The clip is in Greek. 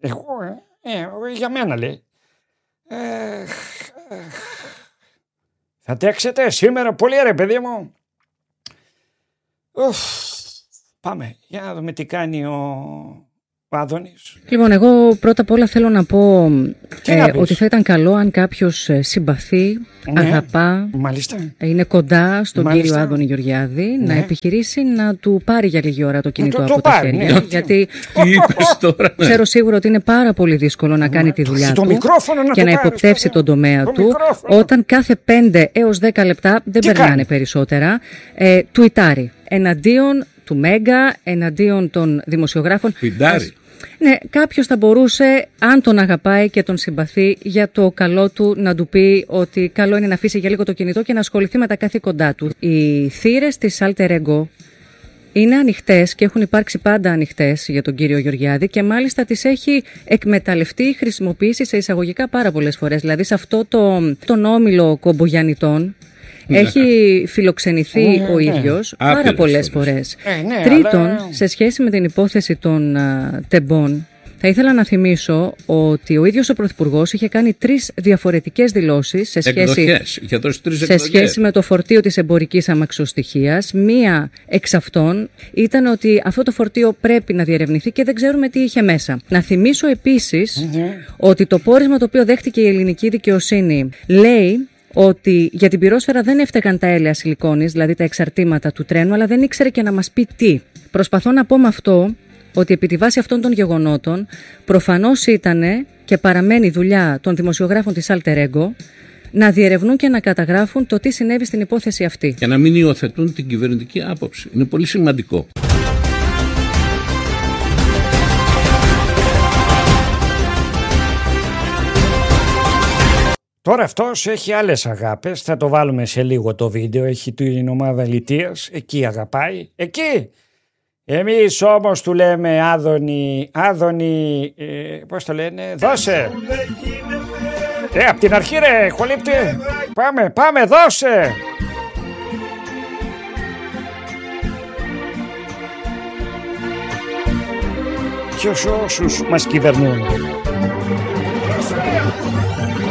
Εγώ, για μένα λέει. Θα τρέξετε σήμερα πολύ ρε παιδί μου. Πάμε, για να δούμε τι κάνει ο Άδωνης. Λοιπόν, εγώ πρώτα απ' όλα θέλω να πω ότι θα ήταν καλό αν κάποιος συμπαθεί, αγαπά, μάλιστα, είναι κοντά στον κύριο Άδωνη Γεωργιάδη, να επιχειρήσει να του πάρει για λίγη ώρα το κινητό από τα χέρια. Γιατί ξέρω σίγουρα ότι είναι πάρα πολύ δύσκολο να κάνει τη δουλειά του και να υποπτεύσει τον τομέα του, όταν κάθε 5 έως 10 λεπτά, δεν περνάνε περισσότερα, τουιτάρει εναντίον του Μέγκα, εναντίον των δημοσιογράφων. Ναι, κάποιος θα μπορούσε, αν τον αγαπάει και τον συμπαθεί, για το καλό του να του πει ότι καλό είναι να αφήσει για λίγο το κινητό και να ασχοληθεί με τα καθήκοντά του. Οι θύρες της Alter Ego είναι ανοιχτές και έχουν υπάρξει πάντα ανοιχτές για τον κύριο Γεωργιάδη και μάλιστα τις έχει εκμεταλλευτεί ή χρησιμοποιήσει σε εισαγωγικά πάρα πολλές φορές. Δηλαδή σε αυτό τον όμιλο κομπογιαννητών έχει φιλοξενηθεί ο ίδιος πάρα πολλές φορές. Τρίτον, σε σχέση με την υπόθεση των τεμπών, θα ήθελα να θυμίσω ότι ο ίδιος ο Πρωθυπουργός είχε κάνει 3 διαφορετικές δηλώσεις σε σχέση με το φορτίο της εμπορικής αμαξοστοιχείας. Μία εξ αυτών ήταν ότι αυτό το φορτίο πρέπει να διερευνηθεί και δεν ξέρουμε τι είχε μέσα. Να θυμίσω επίσης ότι το πόρισμα το οποίο δέχτηκε η ελληνική δικαιοσύνη λέει ότι για την πυρόσφαιρα δεν έφταιγαν τα έλαια σιλικόνης, δηλαδή τα εξαρτήματα του τρένου, αλλά δεν ήξερε και να μας πει τι. Προσπαθώ να πω με αυτό ότι επί τη βάση αυτών των γεγονότων προφανώς ήταν και παραμένει δουλειά των δημοσιογράφων της Alter Ego να διερευνούν και να καταγράφουν το τι συνέβη στην υπόθεση αυτή. Και να μην υιοθετούν την κυβερνητική άποψη. Είναι πολύ σημαντικό. Τώρα αυτός έχει άλλες αγάπες, θα το βάλουμε σε λίγο το βίντεο, έχει την ομάδα λιτίας, εκεί αγαπάει, εκεί. Εμείς όμως του λέμε Άδωνη, πώς το λένε, δώσε. Απ' την αρχή ρε, χολύπτη, πάμε, δώσε. Και όσους μας κυβερνούν.